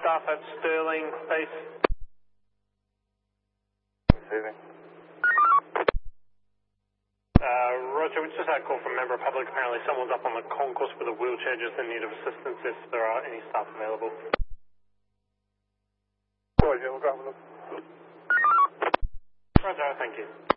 staff at Sterling Base. Receiving. Roger, we just had a call from a member of public. Apparently someone's up on the concourse with a wheelchair, just in need of assistance if there are any staff available. Roger, we'll go have a look. Roger, thank you.